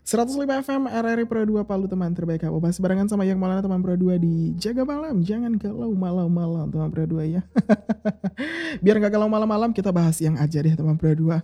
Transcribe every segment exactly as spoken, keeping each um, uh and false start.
seratus lima F M R R I Pro dua Palu, teman terbaik kamu. Masih barengan sama yang Maulana teman Pro dua di Jaga Malam. Jangan galau malam-malam teman Pro dua ya. Biar gak galau malam-malam, kita bahas siang aja deh teman Pro dua.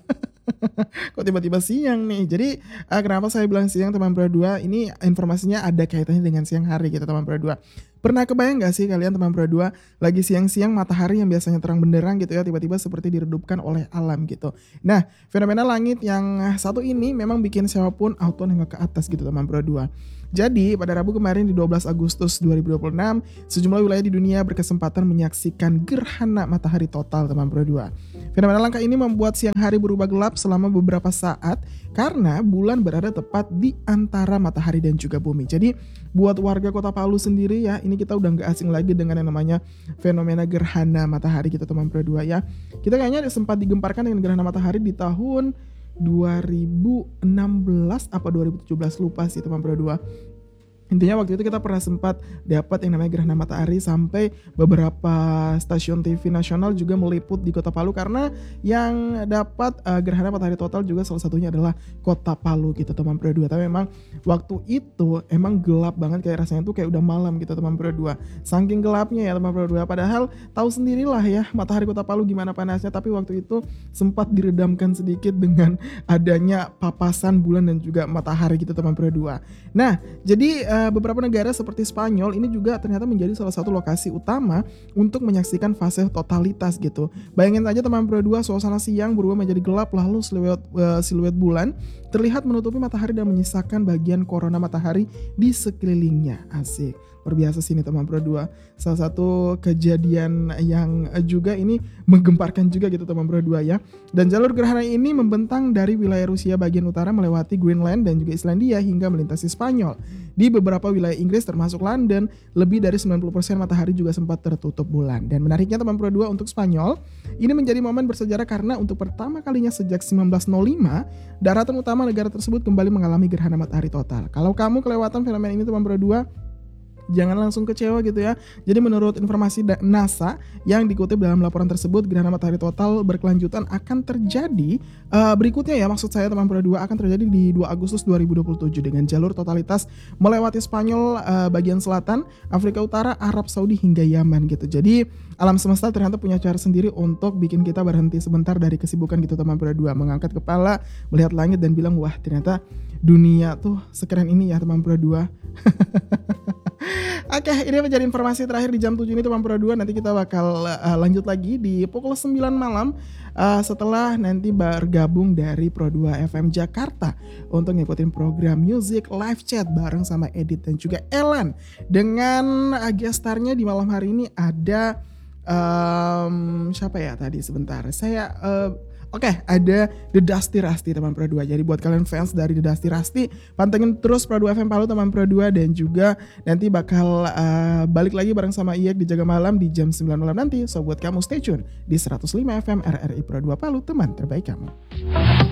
Kok tiba-tiba siang nih? Jadi uh, kenapa saya bilang siang teman Pro dua? Ini informasinya ada kaitannya dengan siang hari gitu teman Pro dua. Pernah kebayang gak sih kalian teman Pro dua lagi siang-siang matahari yang biasanya terang benderang gitu ya, tiba-tiba seperti diredupkan oleh alam gitu. Nah, fenomena langit yang satu ini memang bikin siapapun auto nengok ke atas gitu teman Pro dua. Jadi pada Rabu kemarin di dua belas Agustus dua ribu dua puluh enam, sejumlah wilayah di dunia berkesempatan menyaksikan gerhana matahari total teman Pro dua. Fenomena langka ini membuat siang hari berubah gelap selama beberapa saat karena bulan berada tepat di antara matahari dan juga bumi. Jadi buat warga Kota Palu sendiri ya, ini kita udah gak asing lagi dengan yang namanya fenomena gerhana matahari gitu teman Pro dua ya. Kita kayaknya sempat digemparkan dengan gerhana matahari di tahun dua ribu enam belas apa dua ribu tujuh belas, lupa sih teman Pro dua. Intinya waktu itu kita pernah sempat dapat yang namanya gerhana matahari sampai beberapa stasiun T V nasional juga meliput di Kota Palu karena yang dapat uh, gerhana matahari total juga salah satunya adalah Kota Palu gitu teman Pro dua. Tapi memang waktu itu emang gelap banget, kayak rasanya tuh kayak udah malam gitu teman Pro dua. Saking gelapnya ya teman Pro dua. Padahal tahu sendirilah ya matahari Kota Palu gimana panasnya, tapi waktu itu sempat diredamkan sedikit dengan adanya papasan bulan dan juga matahari gitu teman Pro dua. Nah, jadi uh, beberapa negara seperti Spanyol ini juga ternyata menjadi salah satu lokasi utama untuk menyaksikan fase totalitas gitu. Bayangin aja teman Pro dua, suasana siang berubah menjadi gelap, lalu siluet, uh, siluet bulan terlihat menutupi matahari dan menyisakan bagian korona matahari di sekelilingnya. Asik. Luar biasa sih ini teman Pro dua. Salah satu kejadian yang juga ini menggemparkan juga gitu teman Pro dua ya. Dan jalur gerhana ini membentang dari wilayah Rusia bagian utara melewati Greenland dan juga Islandia hingga melintasi Spanyol. Di beberapa wilayah Inggris termasuk London, lebih dari sembilan puluh persen matahari juga sempat tertutup bulan. Dan menariknya teman Pro dua, untuk Spanyol, ini menjadi momen bersejarah karena untuk pertama kalinya sejak seribu sembilan ratus lima, daratan utama negara tersebut kembali mengalami gerhana matahari total. Kalau kamu kelewatan fenomena ini teman Pro dua, jangan langsung kecewa gitu ya. Jadi menurut informasi NASA yang dikutip dalam laporan tersebut, gerhana matahari total berkelanjutan akan terjadi uh, berikutnya ya, maksud saya teman Pro dua, akan terjadi di dua Agustus dua ribu dua puluh tujuh dengan jalur totalitas melewati Spanyol uh, bagian selatan, Afrika Utara, Arab Saudi hingga Yaman gitu. Jadi alam semesta ternyata punya cara sendiri untuk bikin kita berhenti sebentar dari kesibukan gitu teman Pro dua, mengangkat kepala, melihat langit dan bilang wah ternyata dunia tuh sekeren ini ya teman Pro dua. Oke, ini menjadi informasi terakhir di jam tujuh ini teman Pro dua. Nanti kita bakal uh, lanjut lagi di pukul sembilan malam uh, setelah nanti bergabung dari Pro dua F M Jakarta untuk ngikutin program Music Live Chat bareng sama Edit dan juga Ellen. Dengan uh, guest star-nya di malam hari ini ada um, siapa ya tadi sebentar. Saya uh, Oke, okay, ada The Dusty Rusty teman Pro dua. Jadi buat kalian fans dari The Dusty Rusty, pantengin terus Pro dua F M Palu teman Pro dua, dan juga nanti bakal uh, balik lagi bareng sama Iyek di Jaga Malam di jam sembilan malam nanti. So buat kamu stay tune di seratus lima F M R R I Pro dua Palu, teman terbaik kamu.